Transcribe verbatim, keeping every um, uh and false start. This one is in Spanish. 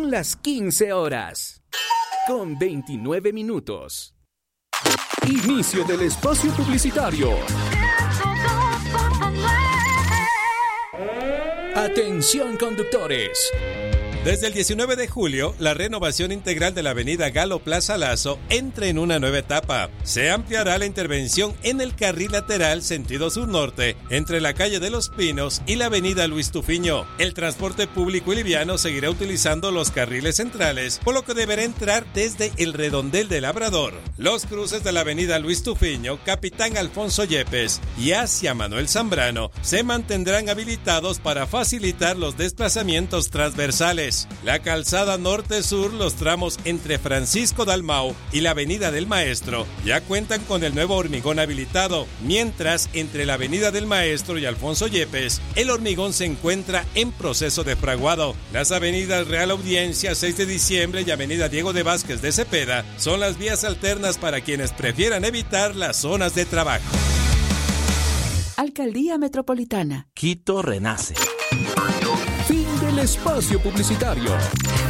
Son las quince horas, con veintinueve minutos. Inicio del espacio publicitario. Atención, conductores. Desde el diecinueve de julio, la renovación integral de la avenida Galo Plaza Lazo entra en una nueva etapa. Se ampliará la intervención en el carril lateral sentido sur-norte, entre la calle de Los Pinos y la avenida Luis Tufiño. El transporte público y liviano seguirá utilizando los carriles centrales, por lo que deberá entrar desde el redondel del Labrador. Los cruces de la avenida Luis Tufiño, Capitán Alfonso Yepes y hacia Manuel Zambrano se mantendrán habilitados para facilitar los desplazamientos transversales. La calzada norte-sur, los tramos entre Francisco Dalmau y la avenida del Maestro ya cuentan con el nuevo hormigón habilitado, mientras entre la avenida del Maestro y Alfonso Yepes el hormigón se encuentra en proceso de fraguado. Las avenidas Real Audiencia, seis de diciembre y avenida Diego de Vázquez de Cepeda son las vías alternas para quienes prefieran evitar las zonas de trabajo. Alcaldía Metropolitana. Quito renace. Fin del espacio publicitario.